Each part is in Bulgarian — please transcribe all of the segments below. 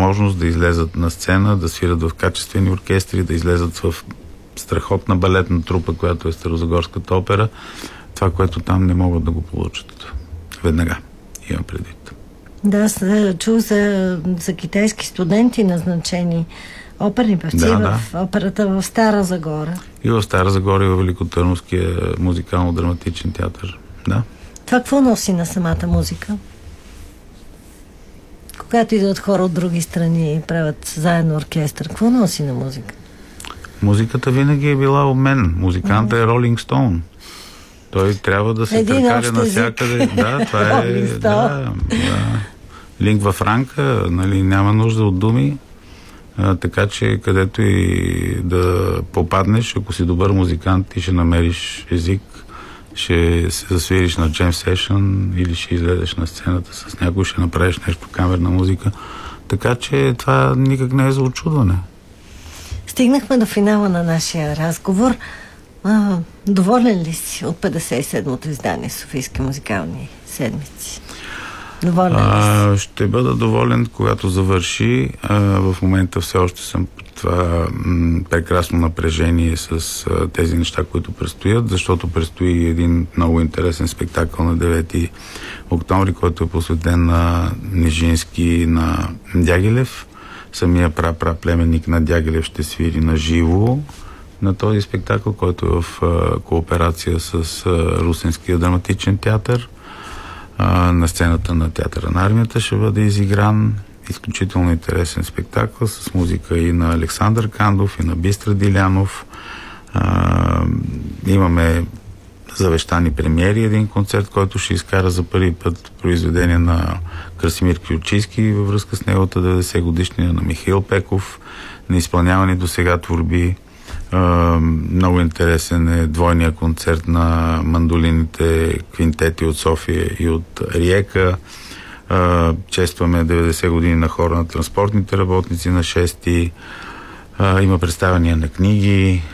възможност да излезат на сцена, да свират в качествени оркестри, да излезат в страхотна балетна трупа, която е Старозагорската опера. Това, което там не могат да го получат веднага. Имам предвид. Да, аз чух за китайски студенти назначени оперни певци в операта в Стара Загора. И в Стара Загора, и в Великотърновския музикално-драматичен театър. Да. Това какво носи на самата музика? Когато идват хора от други страни и правят заедно оркестър, какво носи на музика? Музиката винаги е била обмен. Музикантът е Ролинг Стоун. Той трябва да се търкаля навсякъде. Да, това е... да. Лингва франка, нали, няма нужда от думи. Така че където и да попаднеш, ако си добър музикант, ти ще намериш език, ще се засвириш на джем сешън или ще излезеш на сцената с някой, ще направиш нещо камерна музика. Така че това никак не е за очудване. Стигнахме до финала на нашия разговор. Доволен ли си от 57-то издание Софийски музикални седмици? Доволен ли си? Ще бъда доволен, когато завърши. В момента все още съм под това прекрасно напрежение с тези неща, които предстоят, защото предстои един много интересен спектакъл на 9 октомври, който е посветен на Нежински, на Дягилев. Самия праплеменник на Дягилев ще свири на живо на този спектакъл, който е в кооперация с Русенския драматичен театър. На сцената на Театъра на армията ще бъде изигран изключително интересен спектакъл с музика и на Александър Кандов, и на Бистра Дилянов. Имаме завещани премиери, един концерт, който ще изкара за първи път произведение на Красимир Кючийски във връзка с неговата 90 годишнина, на Михаил Пеков, на изпълнявани до сега творби. Много интересен е двойния концерт на мандолините квинтети от София и от Риека. Честваме 90 години на хора на транспортните работници на 6-ти. Има представяния на книги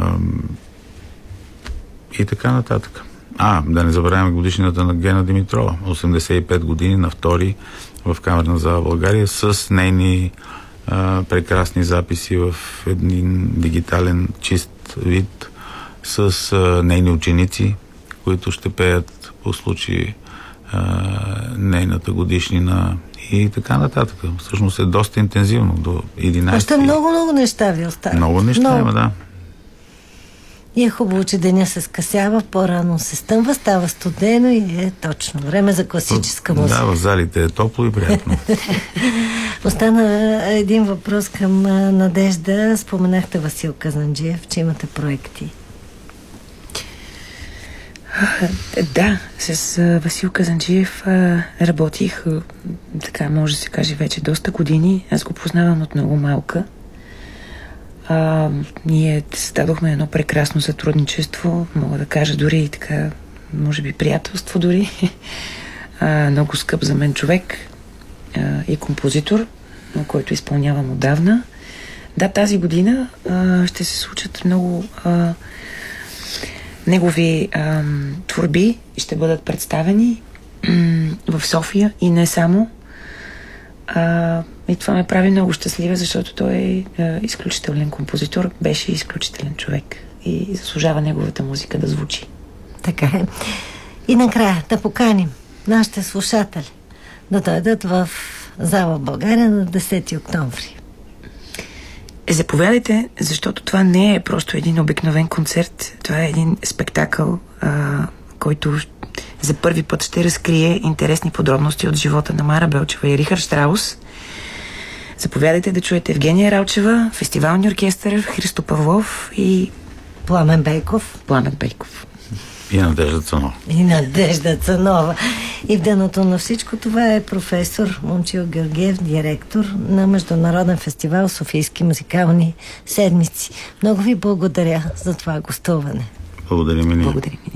и така нататък. Да не забравяме годишнината на Гена Димитрова. 85 години на 2 в Камерна зала България с нейни прекрасни записи в един дигитален чист вид с нейни ученици, които ще пеят по случай нейната годишнина и така нататък. Всъщност е доста интензивно до 11. Още много неща ви оставят. Много неща има, да. И е хубаво, че деня се скъсява, по-рано се стъмва, става студено и е точно време за класическа музика. Да, в залите е топло и приятно. Остана един въпрос към Надежда. Споменахте Васил Казанджиев, че имате проекти. Да, с Васил Казанджиев работих, така може да се каже, вече доста години. Аз го познавам от много малка. Ние създадохме едно прекрасно сътрудничество, мога да кажа дори и така, може би приятелство дори. Много скъп за мен човек и композитор, който изпълнявам отдавна. Да, тази година ще се случат много негови творби ще бъдат представени в София и не само. И това ме прави много щастлива, защото той е изключителен композитор, беше изключителен човек и заслужава неговата музика да звучи. Така е. И накрая да поканим нашите слушатели да дойдат в зала България на 10 октомври. Заповядайте, защото това не е просто един обикновен концерт. Това е един спектакъл, който за първи път ще разкрие интересни подробности от живота на Мара Белчева и Рихард Штраус. Заповядайте да чуете Евгения Ралчева, фестивалния оркестър Христо Павлов и Пламен Бейков. И Надежда Цанова. И в дъното на всичко това е професор Момчил Георгиев, директор на Международен фестивал Софийски музикални седмици. Много ви благодаря за това гостуване. Благодарим и ние. Благодарим.